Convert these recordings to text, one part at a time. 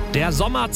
Der Sommer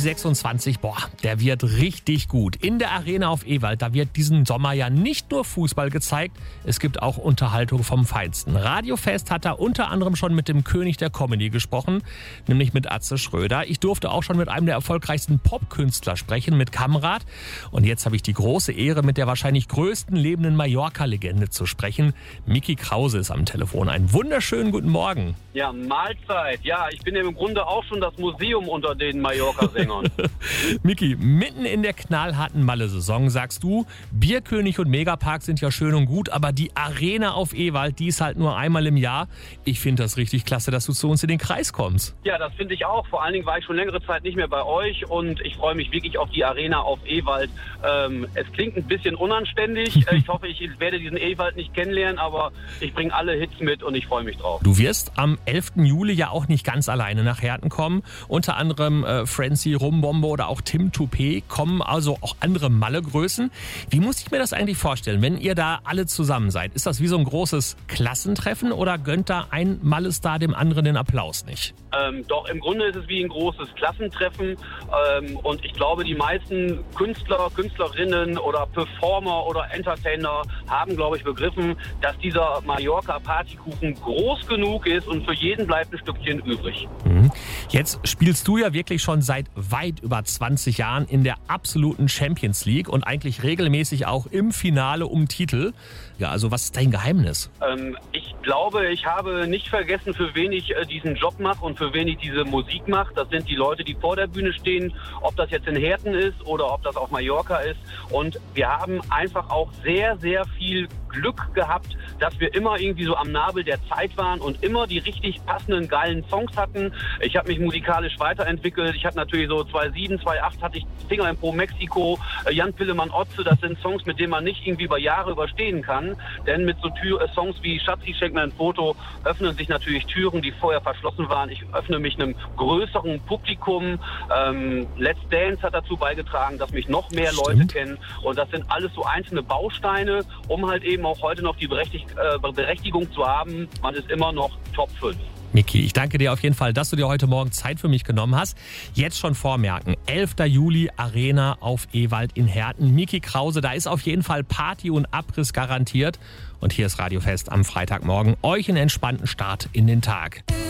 2026, der wird richtig gut. In der Arena auf Ewald, da wird diesen Sommer ja nicht nur Fußball gezeigt, es gibt auch Unterhaltung vom Feinsten. Radiofest hat da unter anderem schon mit dem König der Comedy gesprochen, nämlich mit Atze Schröder. Ich durfte auch schon mit einem der erfolgreichsten Popkünstler sprechen, mit Kamrat. Und jetzt habe ich die große Ehre, mit der wahrscheinlich größten lebenden Mallorca-Legende zu sprechen. Miki Krause ist am Telefon. Einen wunderschönen guten Morgen. Ja, Mahlzeit. Ja, ich bin ja im Grunde auch schon das Museum unter den Mallorca-Sängern. Miki, mitten in der knallharten Malle-Saison sagst du, Bierkönig und Megapark sind ja schön und gut, aber die Arena auf Ewald, die ist halt nur einmal im Jahr. Ich finde das richtig klasse, dass du zu uns in den Kreis kommst. Ja, das finde ich auch. Vor allen Dingen war ich schon längere Zeit nicht mehr bei euch und ich freue mich wirklich auf die Arena auf Ewald. Es klingt ein bisschen unanständig. Ich hoffe, ich werde diesen Ewald nicht kennenlernen, aber ich bringe alle Hits mit und ich freue mich drauf. Du wirst am 11. Juli ja auch nicht ganz alleine nach Herten kommen. Unter anderem Francie Rumbombo oder auch Tim Toupé, kommen also auch andere Malle-Größen. Wie muss ich mir das eigentlich vorstellen, wenn ihr da alle zusammen seid? Ist das wie so ein großes Klassentreffen oder gönnt da ein Malle-Star dem anderen den Applaus nicht? Doch, im Grunde ist es wie ein großes Klassentreffen und ich glaube, die meisten Künstler, Künstlerinnen oder Performer oder Entertainer haben, glaube ich, begriffen, dass dieser Mallorca-Partykuchen groß genug ist und für jeden bleibt ein Stückchen übrig. Jetzt spielst du ja wirklich schon seit weit über 20 Jahren in der absoluten Champions League und eigentlich regelmäßig auch im Finale um Titel. Ja, also was ist dein Geheimnis? Ich glaube, ich habe nicht vergessen, für wen ich diesen Job mache und für wen ich diese Musik mache. Das sind die Leute, die vor der Bühne stehen, ob das jetzt in Herten ist oder ob das auf Mallorca ist. Und wir haben einfach auch sehr, sehr viel Glück gehabt, dass wir immer irgendwie so am Nabel der Zeit waren und immer die richtig passenden, geilen Songs hatten. Ich habe mich musikalisch weiterentwickelt. Ich hatte natürlich so 2007, 2008 hatte ich Finger in Pro Mexiko, Jan Pillemann Otze. Das sind Songs, mit denen man nicht irgendwie über Jahre überstehen kann. Denn mit so Songs wie Schatzi, schenk mir ein Foto öffnen sich natürlich Türen, die vorher verschlossen waren. Ich öffne mich einem größeren Publikum. Let's Dance hat dazu beigetragen, dass mich noch mehr Leute kennen. Und das sind alles so einzelne Bausteine, um halt eben auch heute noch die Berechtigung zu haben, man ist immer noch Top 5. Miki, ich danke dir auf jeden Fall, dass du dir heute Morgen Zeit für mich genommen hast. Jetzt schon vormerken, 11. Juli, Arena auf Ewald in Herten. Miki Krause, da ist auf jeden Fall Party und Abriss garantiert. Und hier ist Radiofest am Freitagmorgen. Euch einen entspannten Start in den Tag.